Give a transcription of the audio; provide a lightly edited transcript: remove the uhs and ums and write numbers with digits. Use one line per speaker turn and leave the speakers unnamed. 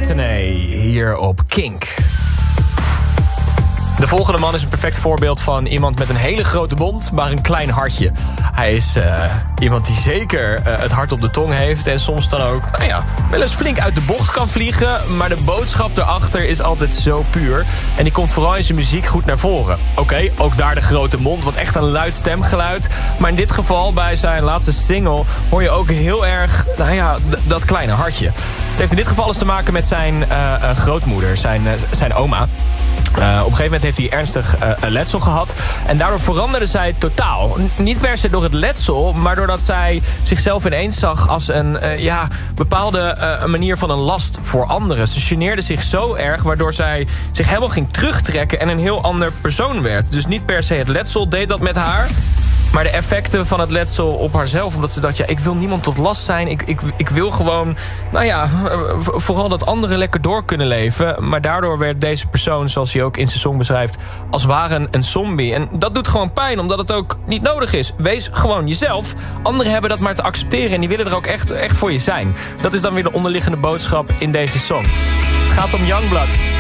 Matinee hier op Kink. De volgende man is een perfect voorbeeld van iemand met een hele grote mond, maar een klein hartje. Hij is iemand die zeker het hart op de tong heeft en soms dan ook wel eens flink uit de bocht kan vliegen. Maar de boodschap erachter is altijd zo puur. En die komt vooral in zijn muziek goed naar voren. Oké, ook daar de grote mond, wat echt een luid stemgeluid. Maar in dit geval, bij zijn laatste single, hoor je ook heel erg, dat kleine hartje. Het heeft in dit geval eens te maken met zijn grootmoeder, zijn oma. Op een gegeven moment heeft hij ernstig letsel gehad. En daardoor veranderde zij totaal. Niet per se door het letsel, maar doordat zij zichzelf ineens zag als een bepaalde manier van een last voor anderen. Ze geneerde zich zo erg, waardoor zij zich helemaal ging terugtrekken en een heel ander persoon werd. Dus niet per se het letsel deed dat met haar, maar de effecten van het letsel op haarzelf. Omdat ze dacht, ik wil niemand tot last zijn. Ik wil gewoon, vooral dat anderen lekker door kunnen leven. Maar daardoor werd deze persoon, zoals hij ook in zijn song beschrijft, als ware een zombie. En dat doet gewoon pijn, omdat het ook niet nodig is. Wees gewoon jezelf. Anderen hebben dat maar te accepteren en die willen er ook echt voor je zijn. Dat is dan weer de onderliggende boodschap in deze song. Het gaat om Youngblood.